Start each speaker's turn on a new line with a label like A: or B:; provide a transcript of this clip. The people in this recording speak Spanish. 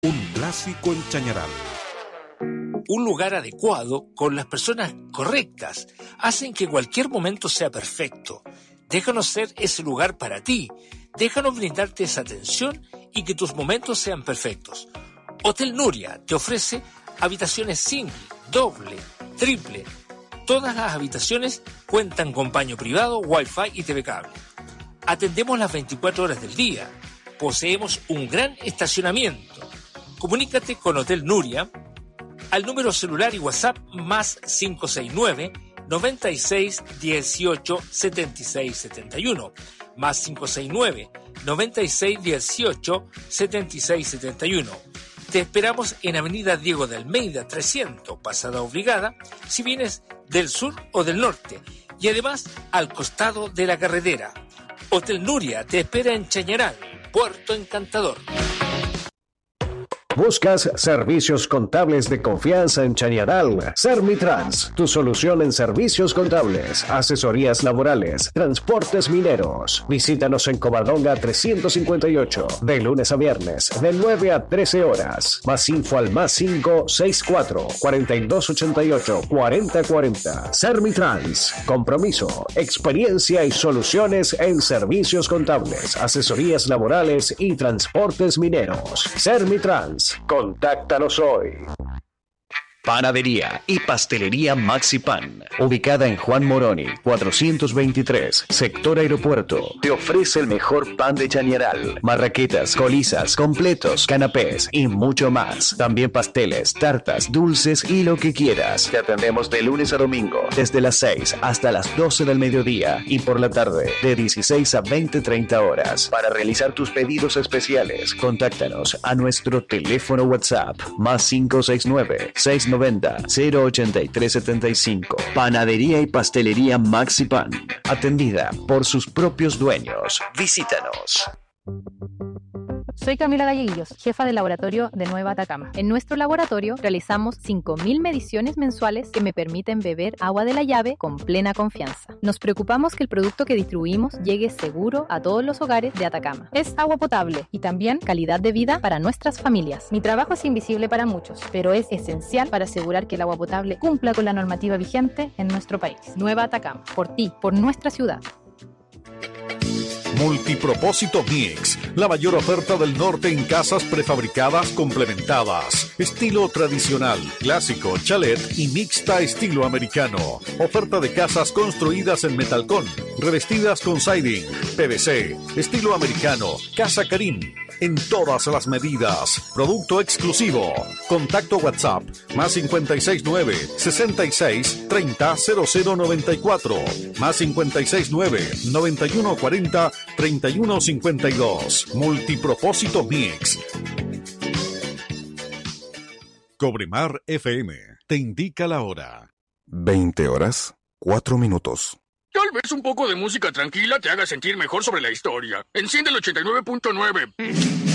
A: Un clásico en Chañaral.
B: Un lugar adecuado con las personas correctas hacen que cualquier momento sea perfecto. Déjanos ser ese lugar para ti. Déjanos brindarte esa atención y que tus momentos sean perfectos. Hotel Nuria te ofrece habitaciones single, doble, triple. Todas las habitaciones cuentan con baño privado, wifi y TV cable. Atendemos las 24 horas del día. Poseemos un gran estacionamiento. Comunícate con Hotel Nuria al número celular y WhatsApp más 569 96 18 76 71, más 569 96 18 76 71. Te esperamos en Avenida Diego de Almeida 300, Pasada Obligada, si vienes del sur o del norte, y además al costado de la carretera. Hotel Nuria te espera en Chañaral, Puerto Encantador.
C: ¿Buscas servicios contables de confianza en Chañaral? Sermitrans, tu solución en servicios contables, asesorías laborales, transportes mineros. Visítanos en Covadonga 358, de lunes a viernes, de 9 a 13 horas. Más info al más 564 4288 4040. Sermitrans, compromiso, experiencia y soluciones en servicios contables, asesorías laborales y transportes mineros. Sermitrans. Contáctanos hoy. Panadería y Pastelería Maxi Pan, ubicada en Juan Moroni, 423, sector Aeropuerto, te ofrece el mejor pan de Chañaral, marraquetas, colizas, completos, canapés y mucho más. También pasteles, tartas, dulces y lo que quieras. Te atendemos de lunes a domingo, desde las 6 hasta las 12 del mediodía y por la tarde, de 16 a 20:30 horas. Para realizar tus pedidos especiales, contáctanos a nuestro teléfono WhatsApp, más 569 690 08375. Panadería y Pastelería Maxi Pan, atendida por sus propios dueños. Visítanos.
D: Soy Camila Galleguillos, jefa del laboratorio de Nueva Atacama. En nuestro laboratorio realizamos 5.000 mediciones mensuales que me permiten beber agua de la llave con plena confianza. Nos preocupamos que el producto que distribuimos llegue seguro a todos los hogares de Atacama. Es agua potable y también calidad de vida para nuestras familias. Mi trabajo es invisible para muchos, pero es esencial para asegurar que el agua potable cumpla con la normativa vigente en nuestro país. Nueva Atacama, por ti, por nuestra ciudad.
A: Multipropósito Mix, la mayor oferta del norte en casas prefabricadas complementadas, estilo tradicional, clásico, chalet y mixta estilo americano. Oferta de casas construidas en metalcón, revestidas con siding, PVC, estilo americano, Casa Karim, en todas las medidas. Producto exclusivo. Contacto WhatsApp, más 569 66 30 0094, más 569 9140 3152. Multipropósito Mix. Cobremar FM te indica la hora.
E: 20 horas, 4 minutos.
F: Tal vez un poco de música tranquila te haga sentir mejor sobre la historia. Enciende el 89.9.